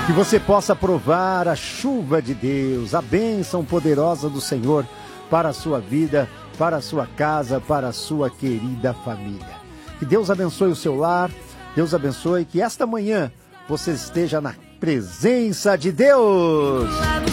Que você possa provar a chuva de Deus, a bênção poderosa do Senhor para a sua vida, para a sua casa, para a sua querida família. Que Deus abençoe o seu lar, Deus abençoe que esta manhã você esteja na presença de Deus.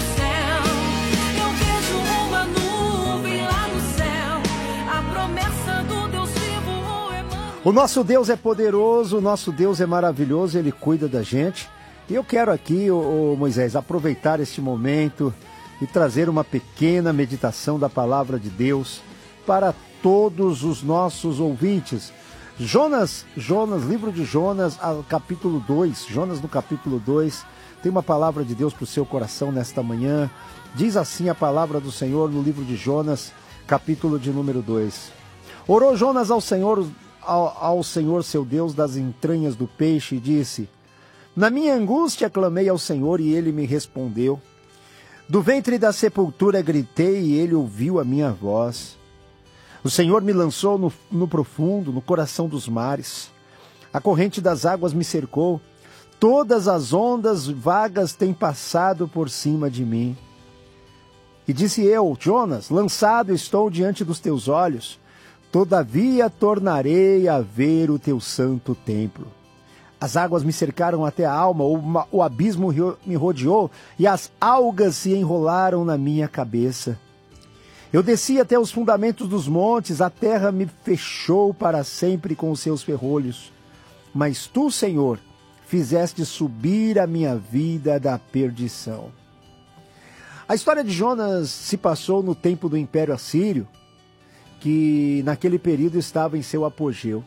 O nosso Deus é poderoso, o nosso Deus é maravilhoso, Ele cuida da gente. E eu quero aqui, Moisés, aproveitar este momento e trazer uma pequena meditação da palavra de Deus para todos os nossos ouvintes. Jonas, livro de Jonas, capítulo 2, Jonas no capítulo 2, tem uma palavra de Deus para o seu coração nesta manhã. Diz assim a palavra do Senhor no livro de Jonas, capítulo de número 2. Orou Jonas ao Senhor seu Deus das entranhas do peixe e disse: na minha angústia clamei ao Senhor e ele me respondeu. Do ventre da sepultura gritei e ele ouviu a minha voz. O Senhor me lançou no profundo, no coração dos mares. A corrente das águas me cercou. Todas as ondas vagas têm passado por cima de mim. E disse eu, Jonas, lançado estou diante dos teus olhos. Todavia tornarei a ver o teu santo templo. As águas me cercaram até a alma, o abismo me rodeou e as algas se enrolaram na minha cabeça. Eu desci até os fundamentos dos montes, a terra me fechou para sempre com os seus ferrolhos. Mas tu, Senhor, fizeste subir a minha vida da perdição. A história de Jonas se passou no tempo do Império Assírio, que naquele período estava em seu apogeu.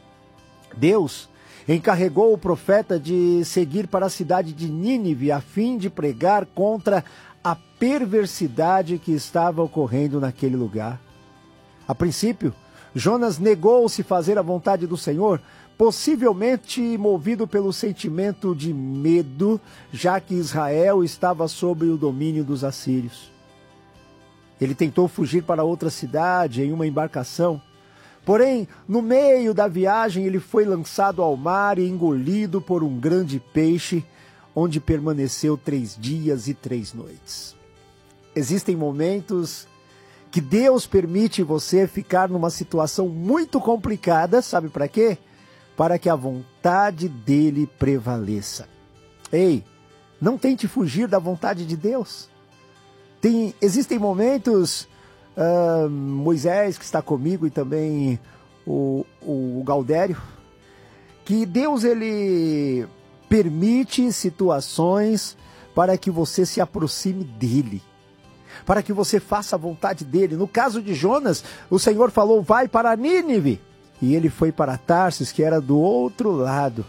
Deus encarregou o profeta de seguir para a cidade de Nínive a fim de pregar contra a perversidade que estava ocorrendo naquele lugar. A princípio, Jonas negou-se fazer a vontade do Senhor, possivelmente movido pelo sentimento de medo, já que Israel estava sob o domínio dos assírios. Ele tentou fugir para outra cidade em uma embarcação. Porém, no meio da viagem, ele foi lançado ao mar e engolido por um grande peixe, onde permaneceu 3 dias e 3 noites. Existem momentos que Deus permite você ficar numa situação muito complicada, sabe para quê? Para que a vontade dele prevaleça. Ei, não tente fugir da vontade de Deus. Existem momentos... Moisés, que está comigo, e também o Galdério, que Deus ele permite situações para que você se aproxime dele, para que você faça a vontade dele. No caso de Jonas, o Senhor falou, vai para Nínive, e ele foi para Tarsis, que era do outro lado.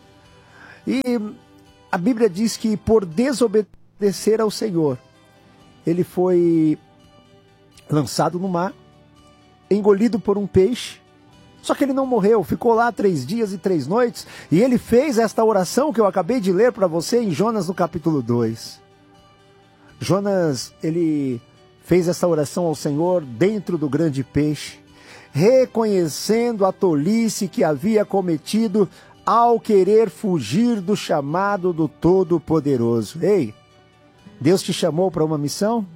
E a Bíblia diz que por desobedecer ao Senhor, ele foi lançado no mar, engolido por um peixe. Só que ele não morreu, ficou lá 3 dias e 3 noites, e ele fez esta oração que eu acabei de ler para você em Jonas no capítulo 2. Jonas, ele fez essa oração ao Senhor dentro do grande peixe, reconhecendo a tolice que havia cometido ao querer fugir do chamado do Todo-Poderoso. Ei, Deus te chamou para uma missão?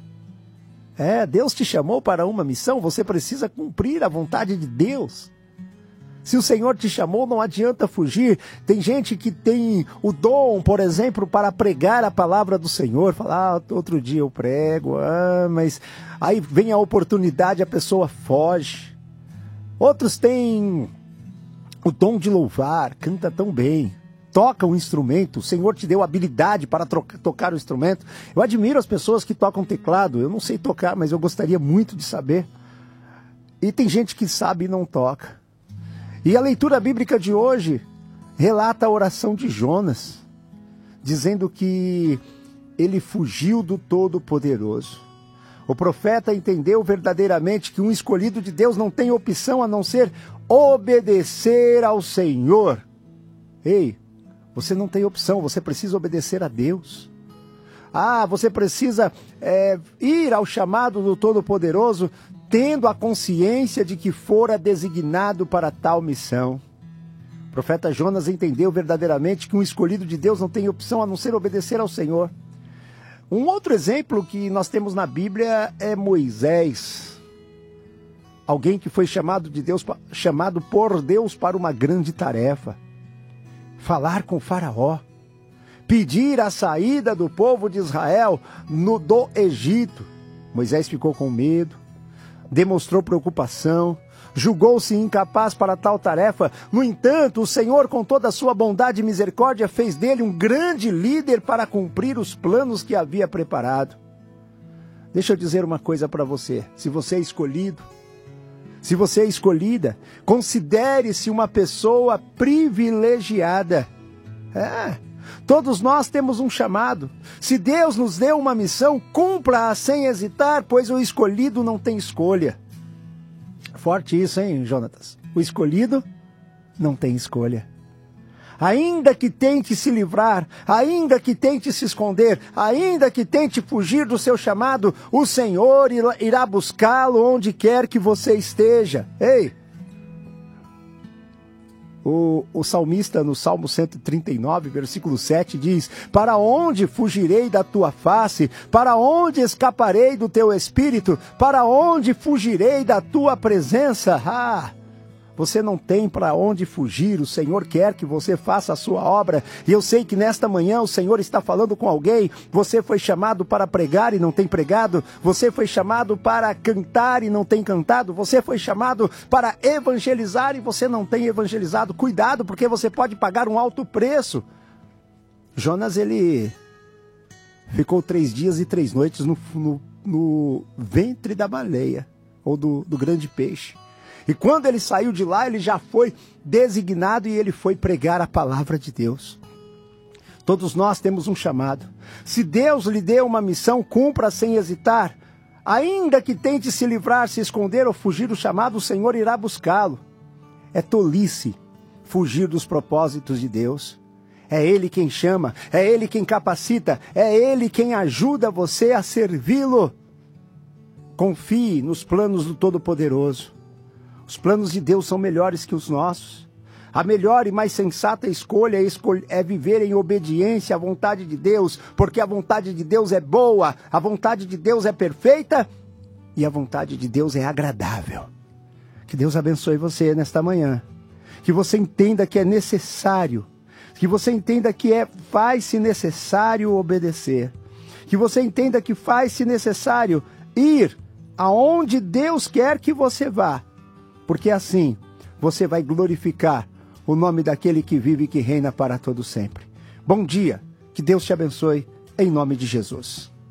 Deus te chamou para uma missão, você precisa cumprir a vontade de Deus. Se o Senhor te chamou, não adianta fugir. Tem gente que tem o dom, por exemplo, para pregar a palavra do Senhor. Fala, outro dia eu prego, mas aí vem a oportunidade, a pessoa foge. Outros têm o dom de louvar, canta tão bem. Toca um instrumento, o Senhor te deu habilidade para tocar o instrumento. Eu admiro as pessoas que tocam teclado, eu não sei tocar, mas eu gostaria muito de saber. E tem gente que sabe e não toca. E a leitura bíblica de hoje relata a oração de Jonas, dizendo que ele fugiu do Todo-Poderoso. O profeta entendeu verdadeiramente que um escolhido de Deus não tem opção a não ser obedecer ao Senhor. Ei, você não tem opção, você precisa obedecer a Deus. Você precisa ir ao chamado do Todo-Poderoso, tendo a consciência de que fora designado para tal missão. O profeta Jonas entendeu verdadeiramente que um escolhido de Deus não tem opção a não ser obedecer ao Senhor. Um outro exemplo que nós temos na Bíblia é Moisés. Alguém que foi chamado por Deus para uma grande tarefa. Falar com Faraó. Pedir a saída do povo de Israel do Egito. Moisés ficou com medo, demonstrou preocupação, julgou-se incapaz para tal tarefa. No entanto, o Senhor, com toda a sua bondade e misericórdia, fez dele um grande líder para cumprir os planos que havia preparado. Deixa eu dizer uma coisa para você. Se você é escolhido, se você é escolhida, considere-se uma pessoa privilegiada. Todos nós temos um chamado. Se Deus nos deu uma missão, cumpra-a sem hesitar, pois o escolhido não tem escolha. Forte isso, hein, Jonatas? O escolhido não tem escolha. Ainda que tente se livrar, ainda que tente se esconder, ainda que tente fugir do seu chamado, o Senhor irá buscá-lo onde quer que você esteja. Ei! O salmista, no Salmo 139, versículo 7, diz: para onde fugirei da tua face? Para onde escaparei do teu espírito? Para onde fugirei da tua presença? Você não tem para onde fugir. O Senhor quer que você faça a sua obra. E eu sei que nesta manhã o Senhor está falando com alguém. Você foi chamado para pregar e não tem pregado. Você foi chamado para cantar e não tem cantado. Você foi chamado para evangelizar e você não tem evangelizado. Cuidado, porque você pode pagar um alto preço. Jonas, ele ficou 3 dias e 3 noites no ventre da baleia, ou do grande peixe. E quando ele saiu de lá, ele já foi designado e ele foi pregar a palavra de Deus. Todos nós temos um chamado. Se Deus lhe deu uma missão, cumpra sem hesitar. Ainda que tente se livrar, se esconder ou fugir do chamado, o Senhor irá buscá-lo. É tolice fugir dos propósitos de Deus. É Ele quem chama, é Ele quem capacita, é Ele quem ajuda você a servi-lo. Confie nos planos do Todo-Poderoso. Os planos de Deus são melhores que os nossos. A melhor e mais sensata escolha é viver em obediência à vontade de Deus, porque a vontade de Deus é boa, a vontade de Deus é perfeita e a vontade de Deus é agradável. Que Deus abençoe você nesta manhã. Que você entenda que é necessário, que você entenda que faz-se necessário obedecer. Que você entenda que faz-se necessário ir aonde Deus quer que você vá. Porque assim você vai glorificar o nome daquele que vive e que reina para todo sempre. Bom dia, que Deus te abençoe, em nome de Jesus.